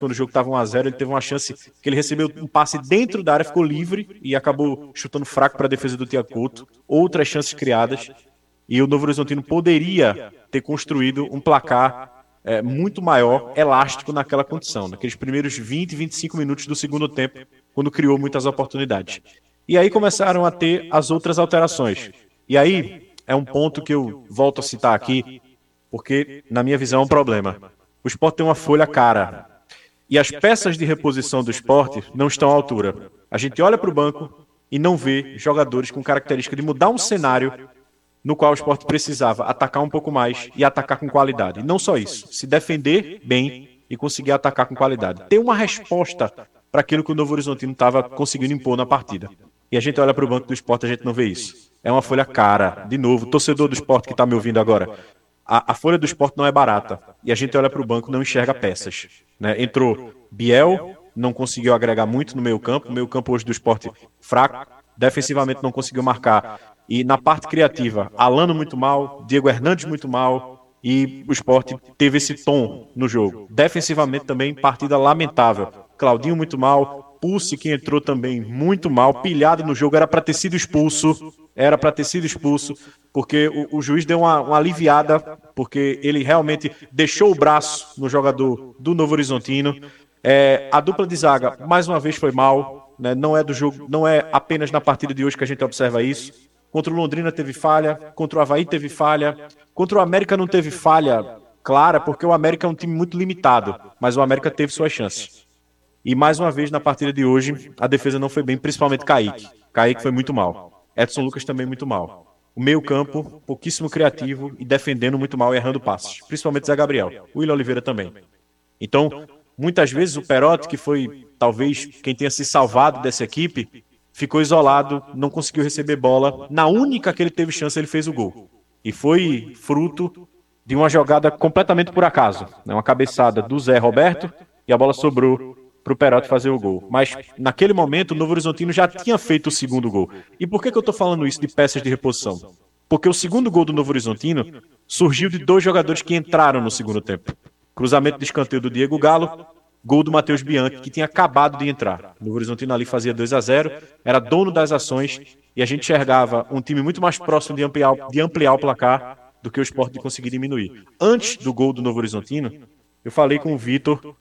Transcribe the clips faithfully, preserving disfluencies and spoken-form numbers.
quando o jogo estava um a zero, ele teve uma chance que ele recebeu um passe dentro da área, ficou livre e acabou chutando fraco para a defesa do Thiago Couto. Outras chances criadas e o Novo Horizontino poderia ter construído um placar é, muito maior, elástico naquela condição, naqueles primeiros vinte, vinte e cinco minutos do segundo tempo, quando criou muitas oportunidades. E aí começaram a ter as outras alterações. E aí é um ponto que eu volto a citar aqui, porque na minha visão é um problema. O Sport tem uma folha cara. E as peças de reposição do Sport não estão à altura. A gente olha para o banco e não vê jogadores com característica de mudar um cenário no qual o Sport precisava atacar um pouco mais e atacar com qualidade. E não só isso, se defender bem e conseguir atacar com qualidade. Ter uma resposta para aquilo que o Novo Horizontino estava conseguindo impor na partida. E a gente olha para o banco do Sport e a gente não vê isso. É uma folha cara. De novo, torcedor do Sport que está me ouvindo agora, a, a folha do Sport não é barata. E a gente olha para o banco e não enxerga peças. Né? Entrou Biel, não conseguiu agregar muito no meio campo. O meio campo hoje do Sport fraco. Defensivamente não conseguiu marcar. E na parte criativa, Alano muito mal, Diego Hernandes muito mal, e o Sport teve esse tom no jogo. Defensivamente também, partida lamentável. Claudinho muito mal, Pulse que entrou também muito mal, pilhado no jogo, era para ter sido expulso, era para ter sido expulso, porque o, o juiz deu uma, uma aliviada, porque ele realmente deixou o braço no jogador do Novo Horizontino. É, a dupla de zaga, mais uma vez, foi mal, né? Não é do jogo, não é apenas na partida de hoje que a gente observa isso. Contra o Londrina teve falha, contra o Avaí teve falha, contra o América não teve falha clara, porque o América é um time muito limitado, mas o América teve suas chances. E mais uma vez na partida de hoje, a defesa não foi bem, principalmente Kaique. Kaique foi muito mal. Edson Lucas também muito mal. O meio campo, pouquíssimo criativo e defendendo muito mal e errando passes, principalmente Zé Gabriel. O Willian Oliveira também. Então, muitas vezes o Perotti, que foi talvez quem tenha se salvado dessa equipe, ficou isolado, não conseguiu receber bola. Na única que ele teve chance, ele fez o gol. E foi fruto de uma jogada completamente por acaso. Uma cabeçada do Zé Roberto e a bola sobrou para o Perotti fazer o gol. Mas naquele momento o Novo Horizontino já tinha feito o segundo gol. E por que, que eu estou falando isso de peças de reposição? Porque o segundo gol do Novo Horizontino surgiu de dois jogadores que entraram no segundo tempo. Cruzamento de escanteio do Diego Galo, gol do Matheus Bianchi, que tinha acabado de entrar. O Novo Horizontino ali fazia dois a zero, era dono das ações, e a gente enxergava um time muito mais próximo de ampliar, de ampliar o placar do que o Sport de conseguir diminuir. Antes do gol do Novo Horizontino, eu falei com o Vitor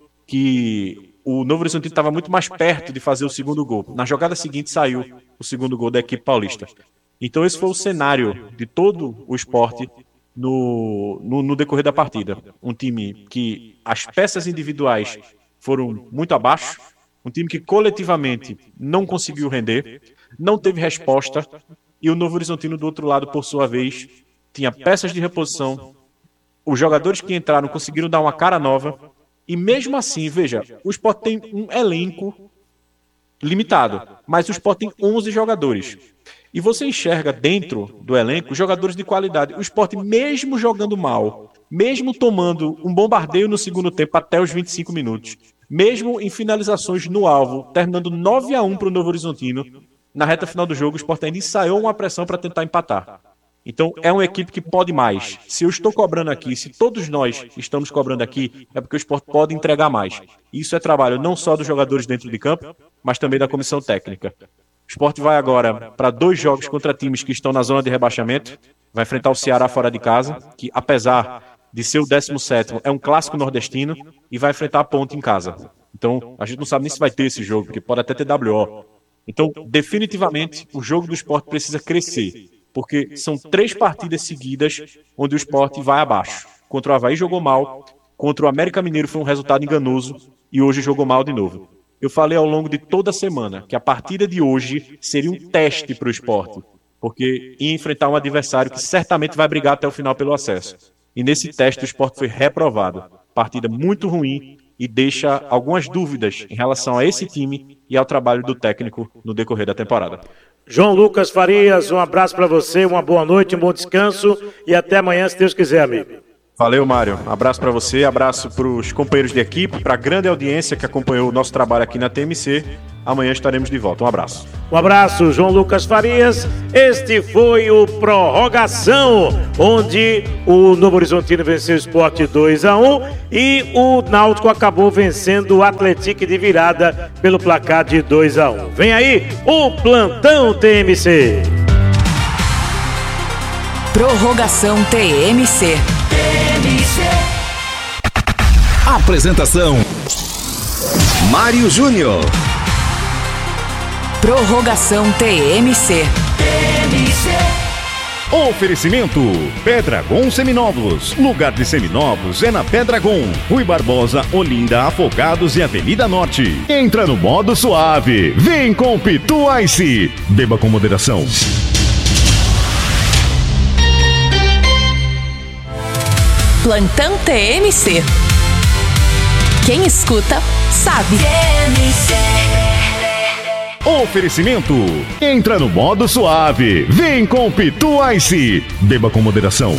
que o Novo Horizontino estava muito mais perto de fazer o segundo gol. Na jogada seguinte saiu o segundo gol da equipe paulista. Então esse foi o cenário de todo o Sport no, no, no decorrer da partida. Um time que as peças individuais foram muito abaixo, um time que coletivamente não conseguiu render, não teve resposta, e o Novo Horizontino do outro lado, por sua vez, tinha peças de reposição, os jogadores que entraram conseguiram dar uma cara nova, e mesmo assim, veja, o Sport tem um elenco limitado, mas o Sport tem onze jogadores. E você enxerga dentro do elenco jogadores de qualidade. O Sport, mesmo jogando mal, mesmo tomando um bombardeio no segundo tempo até os vinte e cinco minutos, mesmo em finalizações no alvo, terminando nove a um para o Novo Horizontino, na reta final do jogo o Sport ainda ensaiou uma pressão para tentar empatar. Então é uma equipe que pode mais. Se eu estou cobrando aqui, se todos nós estamos cobrando aqui, é porque o Sport pode entregar mais. Isso é trabalho não só dos jogadores dentro de campo, mas também da comissão técnica. O Sport vai agora para dois jogos contra times que estão na zona de rebaixamento. Vai enfrentar o Ceará fora de casa, que apesar de ser o décimo sétimo, é um clássico nordestino, e vai enfrentar a Ponte em casa. Então, a gente não sabe nem se vai ter esse jogo, porque pode até ter W O. Então, definitivamente, o jogo do Sport precisa crescer, porque são três partidas seguidas onde o Sport vai abaixo. Contra o Avaí jogou mal, contra o América Mineiro foi um resultado enganoso, e hoje jogou mal de novo. Eu falei ao longo de toda a semana que a partida de hoje seria um teste para o Sport, porque ia enfrentar um adversário que certamente vai brigar até o final pelo acesso. E nesse teste o Sport foi reprovado. Partida muito ruim e deixa algumas dúvidas em relação a esse time e ao trabalho do técnico no decorrer da temporada. João Lucas Farias, um abraço para você, uma boa noite, um bom descanso e até amanhã, se Deus quiser, amigo. Valeu, Mário. Abraço para você, abraço para os companheiros de equipe, para a grande audiência que acompanhou o nosso trabalho aqui na T M C. Amanhã estaremos de volta. Um abraço. Um abraço, João Lucas Farias. Este foi o Prorrogação, onde o Novo Horizontino venceu o Sport dois a um e o Náutico acabou vencendo o Atlético de virada pelo placar de dois a um. Vem aí o Plantão T M C. Prorrogação T M C. Apresentação: Mário Júnior. Prorrogação T M C. Oferecimento: Pedragon Seminovos. Lugar de seminovos é na Pedragon. Rui Barbosa, Olinda, Afogados e Avenida Norte. Entra no modo suave. Vem com Pitu Ice. Beba com moderação. Plantão T M C. Quem escuta, sabe. T M C. Oferecimento: entra no modo suave. Vem com Pitu Ice. Beba com moderação.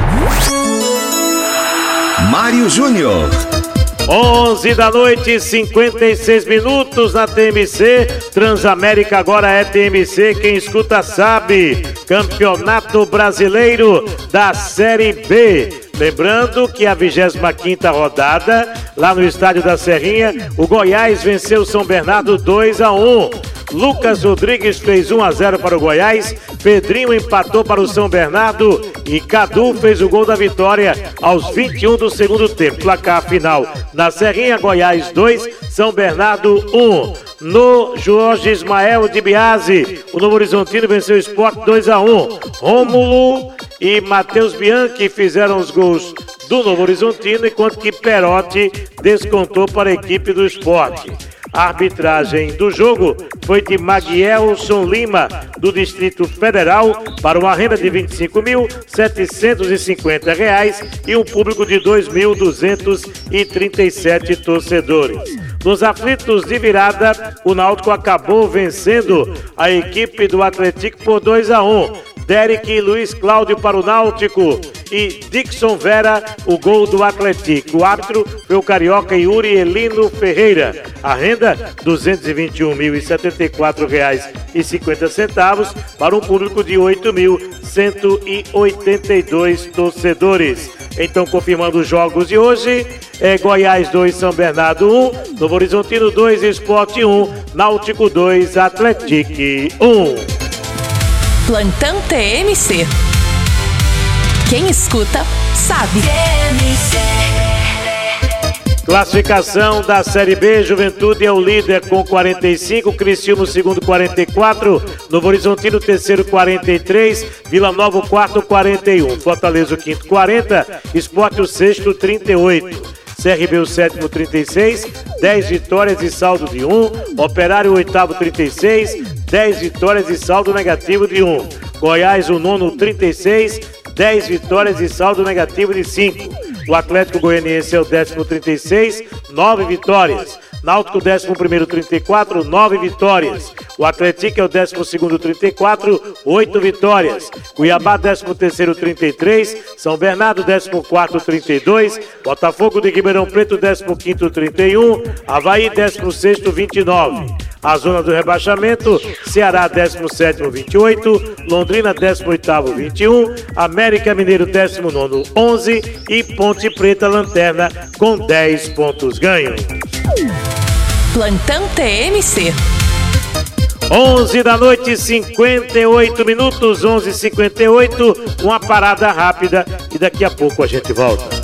Mário Júnior. onze da noite, cinquenta e seis minutos na T M C. Transamérica agora é T M C, quem escuta sabe. Campeonato Brasileiro da Série B. Lembrando que a vigésima quinta rodada, lá no estádio da Serrinha, o Goiás venceu o São Bernardo dois a um. Lucas Rodrigues fez um a zero para o Goiás, Pedrinho empatou para o São Bernardo e Cadu fez o gol da vitória aos vinte e um do segundo tempo. Placar final na Serrinha: Goiás dois, São Bernardo um. No Jorge Ismael de Biasi, o Novo Horizontino venceu o Sport dois a um. Rômulo e Matheus Bianchi fizeram os gols do Novo Horizontino, enquanto que Perotti descontou para a equipe do Sport. A arbitragem do jogo foi de Maguielson Lima, do Distrito Federal, para uma renda de vinte e cinco mil setecentos e cinquenta reais e um público de dois mil duzentos e trinta e sete torcedores. Nos aflitos de virada, o Náutico acabou vencendo a equipe do Atlético por dois a um. Derek e Luiz Cláudio para o Náutico e Dixon Vera, o gol do Atlético. O árbitro foi o carioca Yuri Elino Ferreira. A renda, duzentos e vinte e um mil e setenta e quatro reais e cinquenta centavos para um público de oito mil cento e oitenta e dois torcedores. Então, confirmando os jogos de hoje, é Goiás dois, São Bernardo um, Novo Horizontino dois, Sport um, Náutico dois, Atlético um. Plantão T M C. Quem escuta, sabe. Classificação da Série B: Juventude é o líder com quarenta e cinco, Criciúma o segundo quarenta e quatro, Novo Horizontino o terceiro quarenta e três, Vila Nova o quarto quarenta e um, Fortaleza o quinto quarenta, Sport o sexto trinta e oito. C R B o sétimo trinta e seis, dez vitórias e saldo de um, Operário o oitavo trinta e seis, dez vitórias e saldo negativo de um, Goiás o nono trinta e seis, dez vitórias e saldo negativo de cinco. O Atlético Goianiense é o décimo trinta e seis, nove vitórias. Náutico décimo primeiro trinta e quatro, nove vitórias. O Atlético é o décimo segundo trinta e quatro, oito vitórias. Cuiabá décimo terceiro trinta e três, São Bernardo décimo quarto trinta e dois, Botafogo de Ribeirão Preto décimo quinto trinta e um, Avaí décimo sexto vinte e nove. A zona do rebaixamento: Ceará décimo sétimo vinte e oito, Londrina décimo oitavo vinte e um, América Mineiro décimo nono onze e Ponte Preta lanterna com dez pontos ganhos. Plantão T M C. onze da noite, cinquenta e oito minutos, onze e cinquenta e oito, uma parada rápida e daqui a pouco a gente volta.